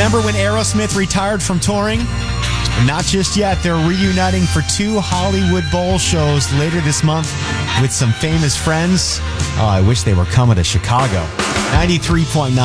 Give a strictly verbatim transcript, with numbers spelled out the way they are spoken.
Remember when Aerosmith retired from touring? Not just yet. They're reuniting for two Hollywood Bowl shows later this month with some famous friends. Oh, I wish they were coming to Chicago. ninety-three point nine